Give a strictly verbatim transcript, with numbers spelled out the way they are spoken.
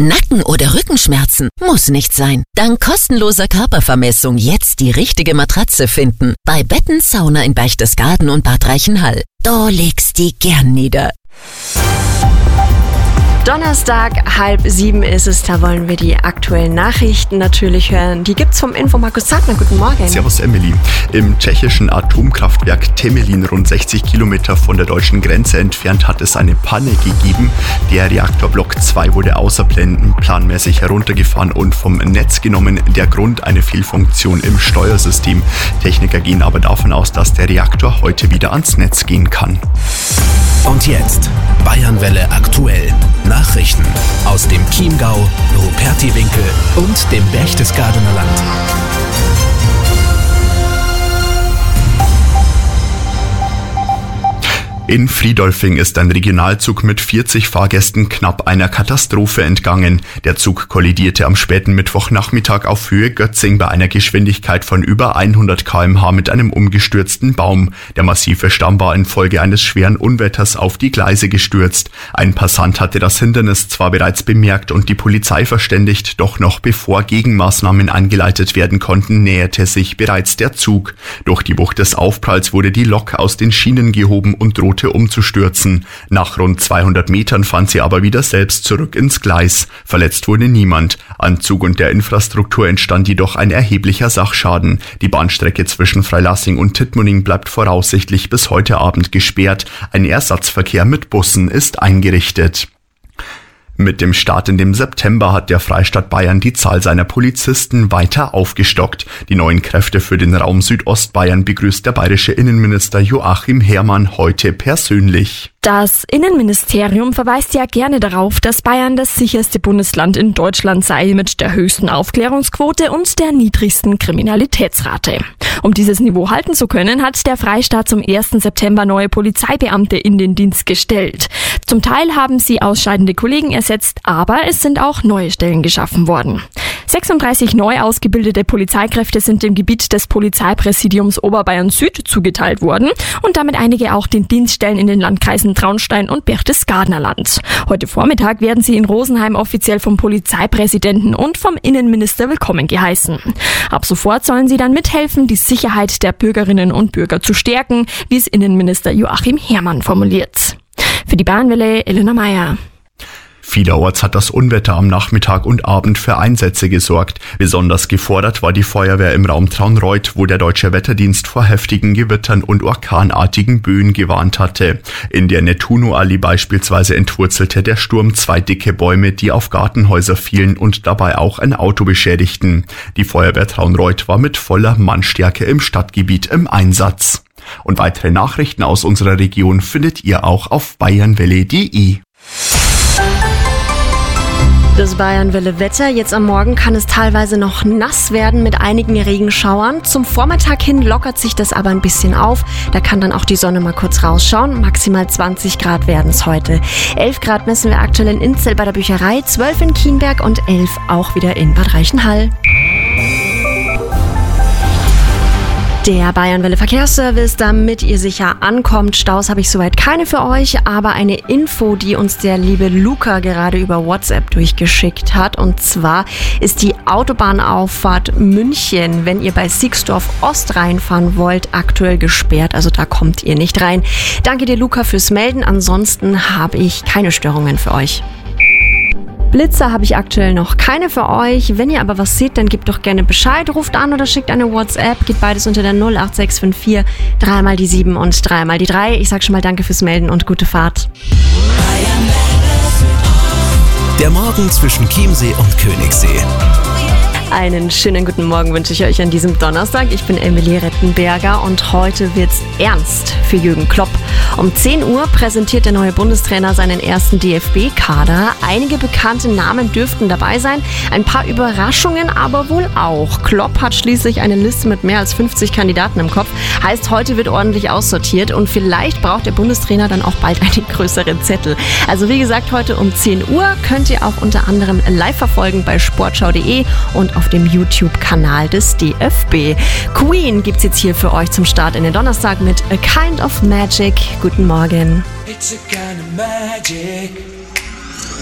Nacken- oder Rückenschmerzen? Muss nicht sein. Dank kostenloser Körpervermessung jetzt die richtige Matratze finden. Bei Betten Sauna in Berchtesgaden und Bad Reichenhall. Da legst die gern nieder. Donnerstag, halb sieben ist es, da wollen wir die aktuellen Nachrichten natürlich hören. Die gibt's vom Info Markus Zagner. Guten Morgen. Servus Emily. Im tschechischen Atomkraftwerk Temelin, rund sechzig Kilometer von der deutschen Grenze entfernt, hat es eine Panne gegeben. Der Reaktorblock zwei wurde außer Blenden planmäßig heruntergefahren und vom Netz genommen. Der Grund: eine Fehlfunktion im Steuersystem. Techniker gehen aber davon aus, dass der Reaktor heute wieder ans Netz gehen kann. Und jetzt Bayernwelle aktuell. Nachrichten aus dem Chiemgau, Rupertiwinkel und dem Berchtesgadener Land. In Friedolfing ist ein Regionalzug mit vierzig Fahrgästen knapp einer Katastrophe entgangen. Der Zug kollidierte am späten Mittwochnachmittag auf Höhe Götzing bei einer Geschwindigkeit von über hundert Kilometer pro Stunde mit einem umgestürzten Baum. Der massive Stamm war infolge eines schweren Unwetters auf die Gleise gestürzt. Ein Passant hatte das Hindernis zwar bereits bemerkt und die Polizei verständigt, doch noch bevor Gegenmaßnahmen eingeleitet werden konnten, näherte sich bereits der Zug. Durch die Wucht des Aufpralls wurde die Lok aus den Schienen gehoben und drohte umzustürzen. Nach rund zweihundert Metern fand sie aber wieder selbst zurück ins Gleis. Verletzt wurde niemand. An Zug und der Infrastruktur entstand jedoch ein erheblicher Sachschaden. Die Bahnstrecke zwischen Freilassing und Tittmoning bleibt voraussichtlich bis heute Abend gesperrt. Ein Ersatzverkehr mit Bussen ist eingerichtet. Mit dem Start in dem September hat der Freistaat Bayern die Zahl seiner Polizisten weiter aufgestockt. Die neuen Kräfte für den Raum Südostbayern begrüßt der bayerische Innenminister Joachim Herrmann heute persönlich. Das Innenministerium verweist ja gerne darauf, dass Bayern das sicherste Bundesland in Deutschland sei, mit der höchsten Aufklärungsquote und der niedrigsten Kriminalitätsrate. Um dieses Niveau halten zu können, hat der Freistaat zum ersten September neue Polizeibeamte in den Dienst gestellt. Zum Teil haben sie ausscheidende Kollegen ersetzt, aber es sind auch neue Stellen geschaffen worden. sechsunddreißig neu ausgebildete Polizeikräfte sind dem Gebiet des Polizeipräsidiums Oberbayern Süd zugeteilt worden und damit einige auch den Dienststellen in den Landkreisen Traunstein und Berchtesgadener Land. Heute Vormittag werden sie in Rosenheim offiziell vom Polizeipräsidenten und vom Innenminister willkommen geheißen. Ab sofort sollen sie dann mithelfen, die Sicherheit der Bürgerinnen und Bürger zu stärken, wie es Innenminister Joachim Herrmann formuliert. Für die Bayernwelle Elena Meyer. Vielerorts hat das Unwetter am Nachmittag und Abend für Einsätze gesorgt. Besonders gefordert war die Feuerwehr im Raum Traunreut, wo der Deutsche Wetterdienst vor heftigen Gewittern und orkanartigen Böen gewarnt hatte. In der Nettuno-Allee beispielsweise entwurzelte der Sturm zwei dicke Bäume, die auf Gartenhäuser fielen und dabei auch ein Auto beschädigten. Die Feuerwehr Traunreut war mit voller Mannstärke im Stadtgebiet im Einsatz. Und weitere Nachrichten aus unserer Region findet ihr auch auf bayernwelle punkt de. Das Bayernwelle Wetter. Jetzt am Morgen kann es teilweise noch nass werden mit einigen Regenschauern. Zum Vormittag hin lockert sich das aber ein bisschen auf. Da kann dann auch die Sonne mal kurz rausschauen. Maximal zwanzig Grad werden es heute. elf Grad messen wir aktuell in Inzell bei der Bücherei, zwölf in Kienberg und elf auch wieder in Bad Reichenhall. Der Bayernwelle Verkehrsservice, damit ihr sicher ankommt. Staus habe ich soweit keine für euch, aber eine Info, die uns der liebe Luca gerade über WhatsApp durchgeschickt hat. Und zwar ist die Autobahnauffahrt München, wenn ihr bei Siegsdorf Ost reinfahren wollt, aktuell gesperrt. Also da kommt ihr nicht rein. Danke dir, Luca, fürs Melden. Ansonsten habe ich keine Störungen für euch. Blitzer habe ich aktuell noch keine für euch. Wenn ihr aber was seht, dann gebt doch gerne Bescheid. Ruft an oder schickt eine WhatsApp. Geht beides unter der null acht sechs fünf vier, dreimal die sieben und dreimal die drei. Ich sage schon mal danke fürs Melden und gute Fahrt. Der Morgen zwischen Chiemsee und Königssee. Einen schönen guten Morgen wünsche ich euch an diesem Donnerstag. Ich bin Emily Rettenberger und heute wird's ernst für Jürgen Klopp. Um zehn Uhr präsentiert der neue Bundestrainer seinen ersten D F B-Kader. Einige bekannte Namen dürften dabei sein, ein paar Überraschungen aber wohl auch. Klopp hat schließlich eine Liste mit mehr als fünfzig Kandidaten im Kopf. Heißt, heute wird ordentlich aussortiert und vielleicht braucht der Bundestrainer dann auch bald einen größeren Zettel. Also wie gesagt, heute um zehn Uhr könnt ihr auch unter anderem live verfolgen bei sportschau punkt de und auf dem YouTube-Kanal des D F B. Queen gibt's jetzt hier für euch zum Start in den Donnerstag mit A Kind of Magic. Guten Morgen. It's a kind of magic.